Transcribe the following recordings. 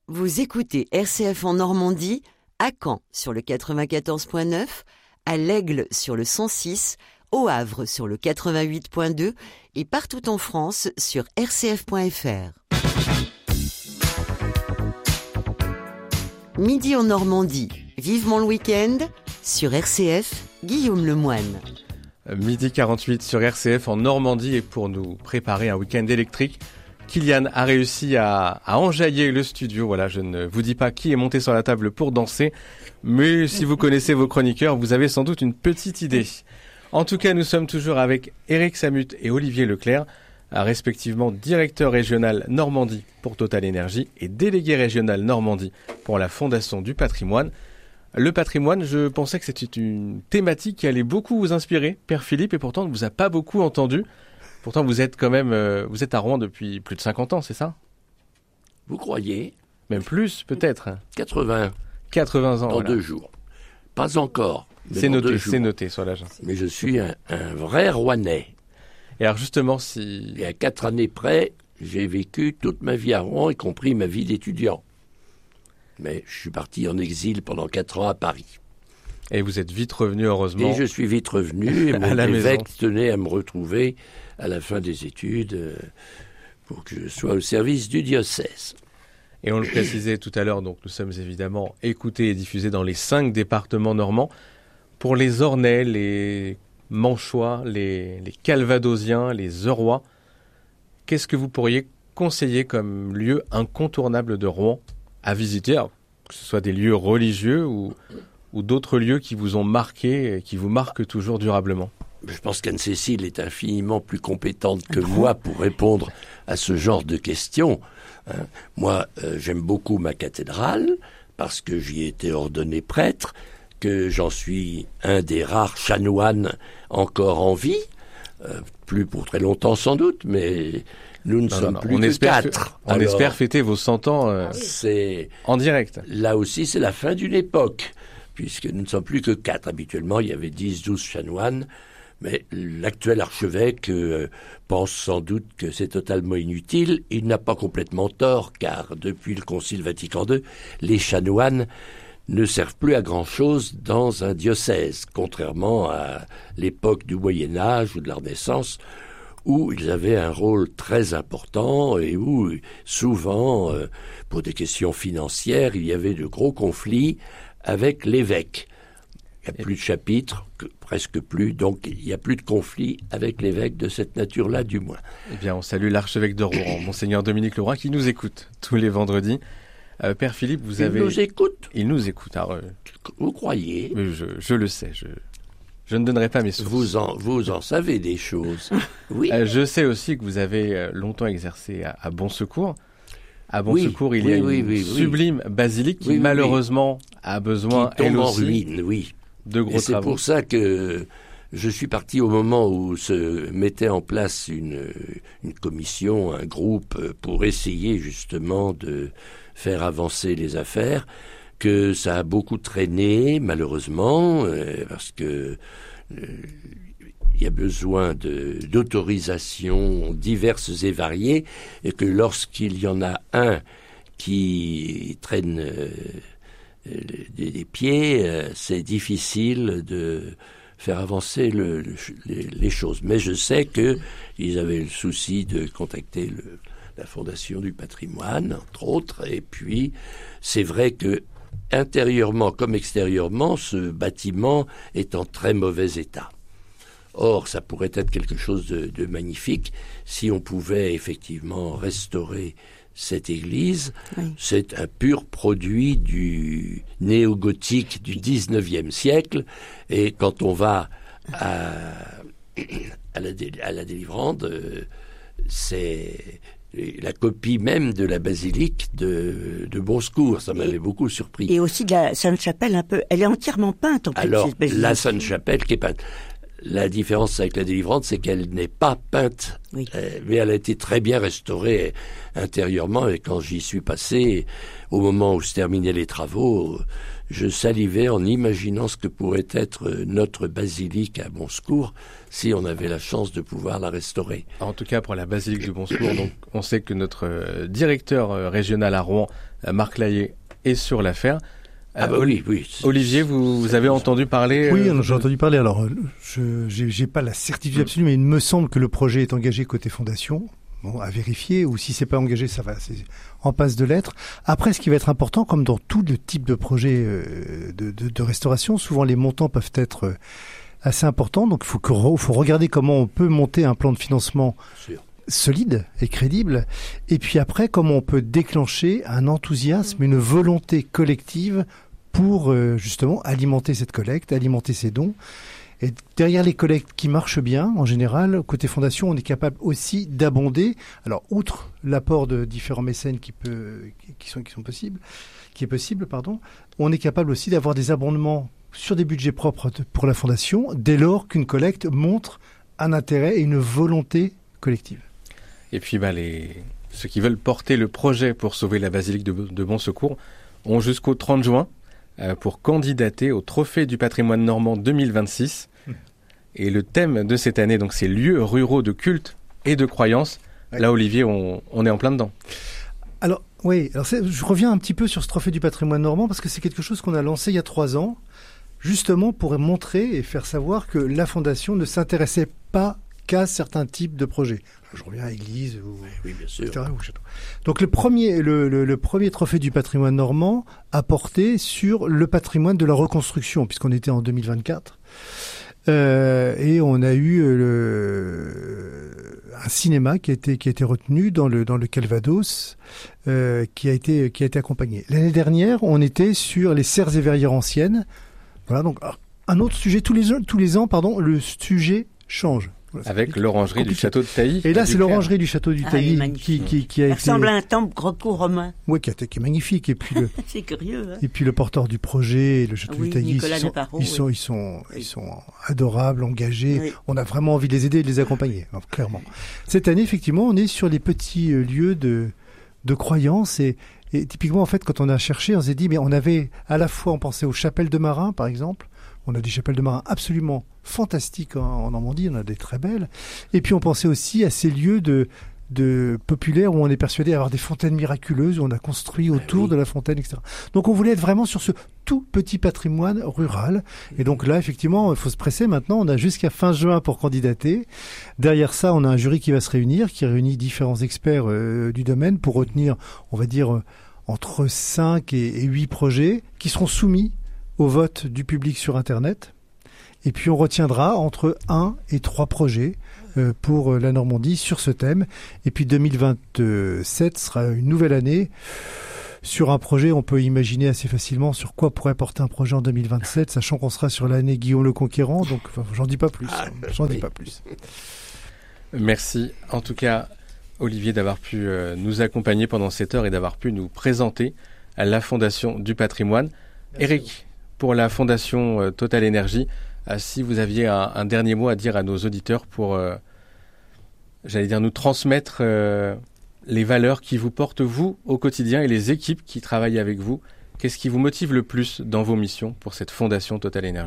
Vous écoutez RCF en Normandie, à Caen sur le 94.9, à l'Aigle sur le 106, au Havre sur le 88.2 et partout en France sur rcf.fr. Midi en Normandie, vivement le week-end, sur RCF, Guillaume Lemoine. Midi 48 sur RCF en Normandie et pour nous préparer un week-end électrique, Kylian a réussi à enjailler le studio. Voilà, je ne vous dis pas qui est monté sur la table pour danser, mais si vous connaissez vos chroniqueurs, vous avez sans doute une petite idée. En tout cas, nous sommes toujours avec Éric Samut et Olivier Leclerc, respectivement directeur régional Normandie pour Total Énergie et délégué régional Normandie pour la Fondation du Patrimoine. Le patrimoine, je pensais que c'était une thématique qui allait beaucoup vous inspirer, Père Philippe, et pourtant on ne vous a pas beaucoup entendu. Pourtant vous êtes quand même, vous êtes à Rouen depuis plus de 50 ans, c'est ça ? Vous croyez ? Même plus, peut-être. 80 ans. Dans voilà. 2 jours. Pas encore. C'est noté sur l'agence. Mais je suis un vrai Rouennais. Et alors justement, si... Et à 4 années près, j'ai vécu toute ma vie à Rouen, y compris ma vie d'étudiant. Mais je suis parti en exil pendant 4 ans à Paris. Et vous êtes vite revenu, heureusement. Et je suis vite revenu, et mon évêque tenait à me retrouver à la fin des études pour que je sois au service du diocèse. Et on le précisait tout à l'heure, donc nous sommes évidemment écoutés et diffusés dans les 5 départements normands. Pour les Ornais, les Manchois, les Calvadosiens, les Eurois, qu'est-ce que vous pourriez conseiller comme lieu incontournable de Rouen à visiter, alors, que ce soit des lieux religieux ou d'autres lieux qui vous ont marqué et qui vous marquent toujours durablement? Je pense qu'Anne-Cécile est infiniment plus compétente que moi pour répondre à ce genre de questions. Moi, j'aime beaucoup ma cathédrale parce que j'y ai été ordonné prêtre, que j'en suis un des rares chanoines encore en vie, plus pour très longtemps sans doute, mais nous ne sommes plus que 4. On espère fêter vos 100 ans en direct. Là aussi, c'est la fin d'une époque, puisque nous ne sommes plus que 4. Habituellement, il y avait 10-12 chanoines, mais l'actuel archevêque pense sans doute que c'est totalement inutile. Il n'a pas complètement tort, car depuis le Concile Vatican II, les chanoines ne servent plus à grand-chose dans un diocèse, contrairement à l'époque du Moyen-Âge ou de la Renaissance, où ils avaient un rôle très important et où, souvent, pour des questions financières, il y avait de gros conflits avec l'évêque. Il n'y a plus de chapitres, presque plus, donc il n'y a plus de conflits avec l'évêque de cette nature-là, du moins. Eh bien, on salue l'archevêque de Rouen, Monseigneur Dominique Leroy, qui nous écoute tous les vendredis. Père Philippe, vous avez... Il nous écoute ? Il nous écoute. Alors, vous croyez ? Je le sais, je ne donnerai pas mes sources. Vous en savez des choses. Oui. Je sais aussi que vous avez longtemps exercé à Bon Secours. À Bon Secours, il y a une sublime basilique qui malheureusement a besoin, elle aussi, en ruine, de gros travaux. C'est pour ça que je suis parti au moment où se mettait en place une commission, un groupe, pour essayer justement de faire avancer les affaires, que ça a beaucoup traîné, malheureusement, parce que il y a besoin d'autorisations diverses et variées, et que lorsqu'il y en a un qui traîne des pieds, c'est difficile de faire avancer les choses. Mais je sais qu'ils avaient le souci de contacter la Fondation du Patrimoine, entre autres, et puis c'est vrai que intérieurement comme extérieurement, ce bâtiment est en très mauvais état. Or, ça pourrait être quelque chose de magnifique si on pouvait effectivement restaurer cette église. Oui. C'est un pur produit du néo-gothique du 19e siècle, et quand on va à la délivrande, c'est la copie même de la basilique de Bon Secours. Ça m'avait beaucoup surpris. Et aussi de la Sainte-Chapelle un peu. Elle est entièrement peinte en fait. Alors, la Sainte-Chapelle qui est peinte. La différence avec la délivrante, c'est qu'elle n'est pas peinte, Oui. mais elle a été très bien restaurée intérieurement. Et quand j'y suis passé, au moment où se terminaient les travaux, je salivais en imaginant ce que pourrait être notre basilique à Bon Secours si on avait la chance de pouvoir la restaurer. En tout cas, pour la basilique du Bon Secours, donc, on sait que notre directeur régional à Rouen, Marc Laillé, est sur l'affaire. Oui. Olivier, vous avez entendu parler Oui, j'ai entendu parler. Alors, j'ai pas la certitude absolue, mais il me semble que le projet est engagé côté fondation. Bon, à vérifier, ou si c'est pas engagé, ça va, c'est en passe de l'être. Après, ce qui va être important, comme dans tout le type de projet de restauration, souvent les montants peuvent être assez importants. Donc, il faut regarder comment on peut monter un plan de financement solide et crédible. Et puis après, comment on peut déclencher un enthousiasme, une volonté collective pour justement alimenter cette collecte, alimenter ces dons. Et derrière les collectes qui marchent bien, en général, côté fondation, on est capable aussi d'abonder. Alors, outre l'apport de différents mécènes qui est possible, on est capable aussi d'avoir des abondements sur des budgets propres pour la fondation, dès lors qu'une collecte montre un intérêt et une volonté collective. Et puis, ceux qui veulent porter le projet pour sauver la basilique de Bon Secours ont jusqu'au 30 juin pour candidater au Trophée du patrimoine normand 2026. Et le thème de cette année, donc, c'est lieux ruraux de culte et de croyance. Ouais. Là, Olivier, on est en plein dedans. Alors, oui, je reviens un petit peu sur ce Trophée du patrimoine normand parce que c'est quelque chose qu'on a lancé il y a 3 ans, justement pour montrer et faire savoir que la Fondation ne s'intéressait pas qu'à certains types de projets. Je reviens à l'église, oui, bien sûr. Etc., ou château. Donc le premier trophée du patrimoine normand a porté sur le patrimoine de la reconstruction, puisqu'on était en 2024. Et on a eu un cinéma qui a été retenu dans le Calvados, qui a été accompagné. L'année dernière, on était sur les serres et verrières anciennes. Voilà, donc un autre sujet tous les ans, le sujet change. Voilà, avec l'orangerie du château de Tailly. Et là, c'est l'orangerie du château du Tailly qui a été... Ça ressemble à un temple greco-romain. Oui, qui est magnifique. Et puis c'est curieux. Hein. Et puis le porteur du projet, le château du Tailly, ils sont adorables, engagés. Oui. On a vraiment envie de les aider et de les accompagner, clairement. Cette année, effectivement, on est sur les petits lieux de croyance et typiquement, en fait, quand on a cherché, on s'est dit, mais on avait à la fois, on pensait aux chapelles de marins, par exemple. On a des chapelles de marins absolument fantastiques en Normandie, on a des très belles. Et puis on pensait aussi à ces lieux de populaires où on est persuadé d'avoir des fontaines miraculeuses, où on a construit autour de la fontaine, etc. Donc on voulait être vraiment sur ce tout petit patrimoine rural. Et donc là, effectivement, il faut se presser maintenant. On a jusqu'à fin juin pour candidater. Derrière ça, on a un jury qui va se réunir, qui réunit différents experts du domaine pour retenir, on va dire, entre 5 et 8 projets qui seront soumis au vote du public sur Internet. Et puis on retiendra entre 1 et 3 projets pour la Normandie sur ce thème. Et puis 2027 sera une nouvelle année. Sur un projet, on peut imaginer assez facilement sur quoi pourrait porter un projet en 2027, sachant qu'on sera sur l'année Guillaume le Conquérant. Donc j'en dis pas plus. Dis pas plus. Merci. En tout cas, Olivier, d'avoir pu nous accompagner pendant cette heure et d'avoir pu nous présenter à la Fondation du patrimoine. Eric, pour la Fondation Total Énergie, si vous aviez un dernier mot à dire à nos auditeurs pour, nous transmettre les valeurs qui vous portent, vous, au quotidien et les équipes qui travaillent avec vous. Qu'est-ce qui vous motive le plus dans vos missions pour cette Fondation Total Énergie ?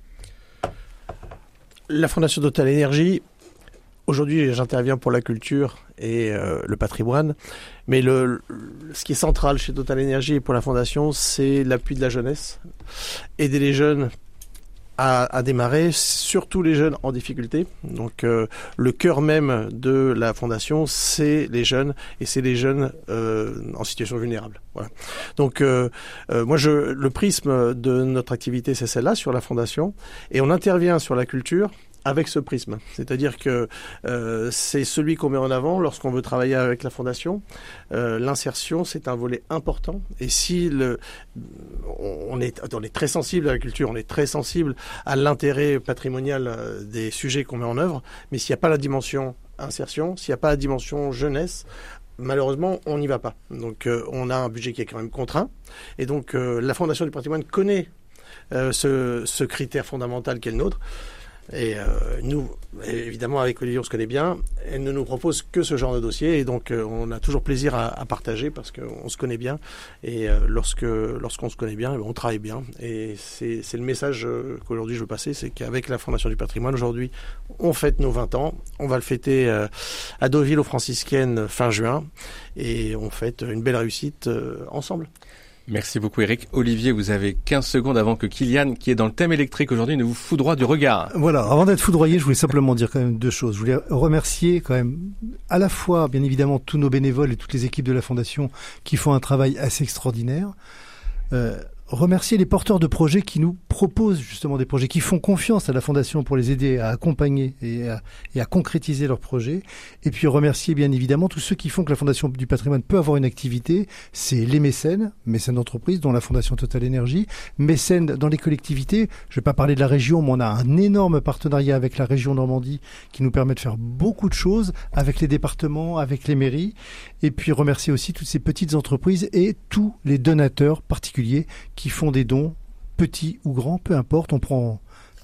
La Fondation Total Énergie, aujourd'hui, j'interviens pour la culture et le patrimoine. Mais ce qui est central chez Total Énergie et pour la Fondation, c'est l'appui de la jeunesse. Aider les jeunes à démarrer, surtout les jeunes en difficulté. Donc le cœur même de la Fondation, c'est les jeunes, et c'est les jeunes en situation vulnérable. Voilà. Donc le prisme de notre activité, c'est celle-là, sur la Fondation, et on intervient sur la culture avec ce prisme. C'est-à-dire que c'est celui qu'on met en avant lorsqu'on veut travailler avec la Fondation. L'insertion, c'est un volet important. Et si on est très sensible à la culture, on est très sensible à l'intérêt patrimonial des sujets qu'on met en œuvre, mais s'il n'y a pas la dimension insertion, s'il n'y a pas la dimension jeunesse, malheureusement, on n'y va pas. Donc on a un budget qui est quand même contraint. Et donc la Fondation du patrimoine connaît ce critère fondamental qu'est le nôtre. Et nous, évidemment, avec Olivier, on se connaît bien. Elle ne nous propose que ce genre de dossier. Et donc, on a toujours plaisir à partager parce qu'on se connaît bien. Et lorsqu'on se connaît bien, on travaille bien. Et c'est le message qu'aujourd'hui je veux passer, c'est qu'avec la Fondation du patrimoine, aujourd'hui, on fête nos 20 ans. On va le fêter à Deauville aux Franciscaines fin juin. Et on fête une belle réussite ensemble. Merci beaucoup Eric. Olivier, vous avez 15 secondes avant que Kylian, qui est dans le thème électrique aujourd'hui, ne vous foudroie du regard. Voilà, avant d'être foudroyé, je voulais simplement dire quand même deux choses. Je voulais remercier quand même à la fois, bien évidemment, tous nos bénévoles et toutes les équipes de la Fondation qui font un travail assez extraordinaire. Remercier les porteurs de projets qui nous proposent justement des projets, qui font confiance à la Fondation pour les aider à accompagner et à concrétiser leurs projets. Et puis remercier bien évidemment tous ceux qui font que la Fondation du patrimoine peut avoir une activité. C'est les mécènes d'entreprise, dont la Fondation Total Énergie, mécènes dans les collectivités. Je ne vais pas parler de la région, mais on a un énorme partenariat avec la région Normandie qui nous permet de faire beaucoup de choses avec les départements, avec les mairies. Et puis remercier aussi toutes ces petites entreprises et tous les donateurs particuliers qui font des dons, petits ou grands, peu importe, on prend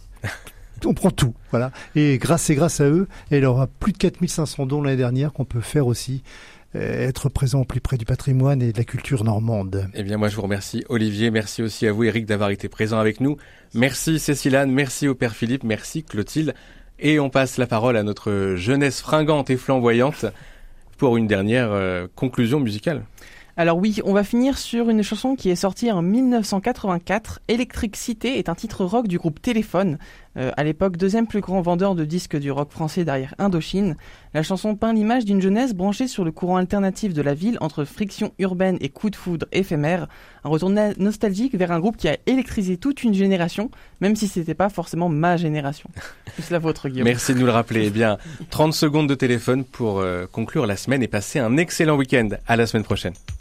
tout, voilà. Et grâce à eux, et il y aura plus de 4500 dons l'année dernière qu'on peut faire aussi, être présent au plus près du patrimoine et de la culture normande. Eh bien, moi, je vous remercie, Olivier. Merci aussi à vous, Eric, d'avoir été présent avec nous. Merci, Cécile-Anne. Merci au Père Philippe. Merci, Clotilde. Et on passe la parole à notre jeunesse fringante et flamboyante pour une dernière conclusion musicale. Alors oui, on va finir sur une chanson qui est sortie en 1984. Électricité est un titre rock du groupe Téléphone. À l'époque, deuxième plus grand vendeur de disques du rock français derrière Indochine. La chanson peint l'image d'une jeunesse branchée sur le courant alternatif de la ville entre friction urbaine et coups de foudre éphémères. Un retour nostalgique vers un groupe qui a électrisé toute une génération, même si c'était pas forcément ma génération. Plus la vôtre, Guillaume. Merci de nous le rappeler. Eh bien, 30 secondes de Téléphone pour conclure la semaine et passer un excellent week-end. À la semaine prochaine.